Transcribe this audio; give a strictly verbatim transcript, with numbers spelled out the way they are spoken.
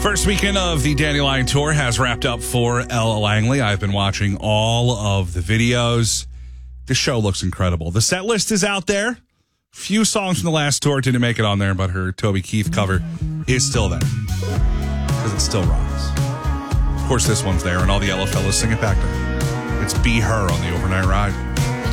First weekend of the Dandelion Tour has wrapped up for Ella Langley. I've been watching all of the videos. The show looks incredible. The set list is out there. Few songs from the last tour didn't make it on there, but her Toby Keith cover is still there because it still rocks. Of course, this one's there, and all the Ella fellas sing it back to her. It's Be Her on the Overnight Ride.